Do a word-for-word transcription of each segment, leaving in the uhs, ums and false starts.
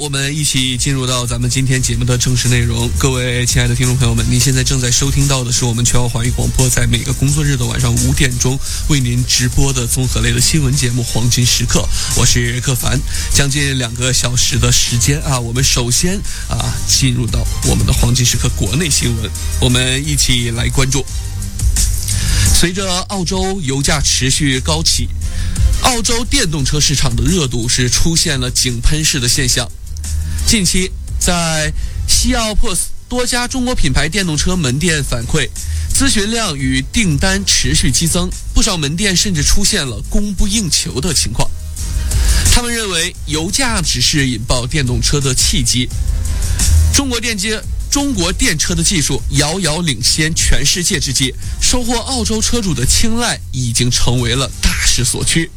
我们一起进入到咱们今天节目的正式内容。各位亲爱的听众朋友们，您现在正在收听到的是我们全澳华语广播在每个工作日的晚上五点钟为您直播的综合类的新闻节目《黄金时刻》，我是克凡。将近两个小时的时间啊，我们首先啊进入到我们的黄金时刻国内新闻，我们一起来关注。随着澳洲油价持续高企，澳洲电动车市场的热度是出现了井喷式的现象。近期在西澳 P O S 多家中国品牌电动车门店反馈，咨询量与订单持续激增，不少门店甚至出现了供不应求的情况。他们认为油价只是引爆电动车的契机，中国电机中国电车的技术遥遥领先全世界之际，收获澳洲车主的青睐已经成为了大势所趋。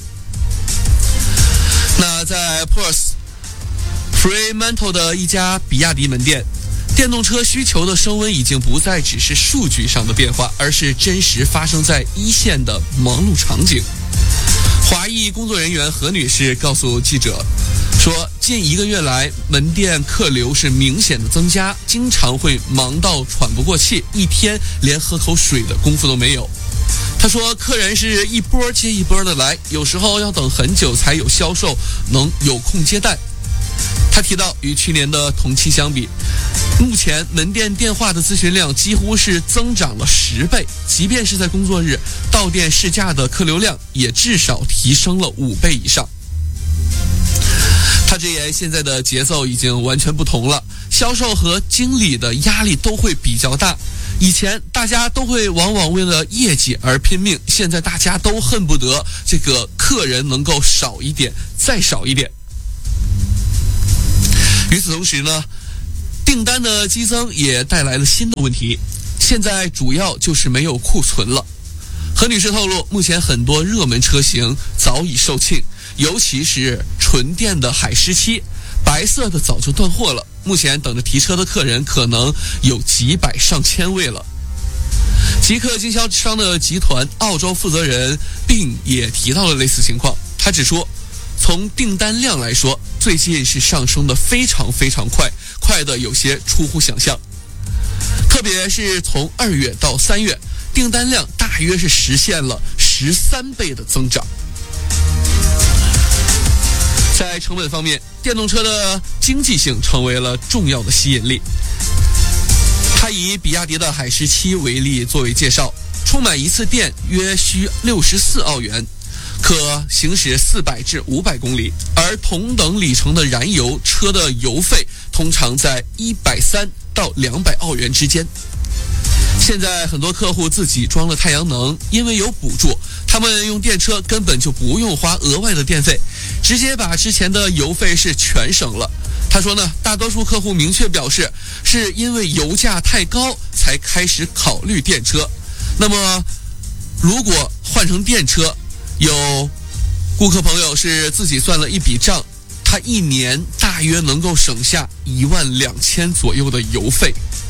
那在 P O S Fremantle 的一家比亚迪门店，电动车需求的升温已经不再只是数据上的变化，而是真实发生在一线的忙碌场景。华裔工作人员何女士告诉记者说，近一个月来门店客流是明显的增加，经常会忙到喘不过气，一天连喝口水的功夫都没有。他说，客人是一波接一波的来，有时候要等很久才有销售能有空接单。他提到，与去年的同期相比，目前门店电话的咨询量几乎是增长了十倍，即便是在工作日，到店试驾的客流量也至少提升了五倍以上。他直言，现在的节奏已经完全不同了，销售和经理的压力都会比较大。以前大家都会往往为了业绩而拼命，现在大家都恨不得这个客人能够少一点，再少一点。与此同时呢，订单的激增也带来了新的问题，现在主要就是没有库存了。何女士透露，目前很多热门车型早已售罄，尤其是纯电的海狮七，白色的早就断货了，目前等着提车的客人可能有几百上千位了。极客经销商的集团澳洲负责人并也提到了类似情况，他指出，从订单量来说，最近是上升的非常非常快，快的有些出乎想象。特别是从二月到三月，订单量大约是实现了十三倍的增长。在成本方面，电动车的经济性成为了重要的吸引力。他以比亚迪的海狮七为例作为介绍，充满一次电约需六十四澳元，可行驶四百至五百公里，而同等里程的燃油车的油费通常在一百三到两百澳元之间。现在很多客户自己装了太阳能，因为有补助，他们用电车根本就不用花额外的电费，直接把之前的油费是全省了。他说呢，大多数客户明确表示，是因为油价太高才开始考虑电车。那么如果换成电车，有顾客朋友是自己算了一笔账，他一年大约能够省下一万两千左右的油费。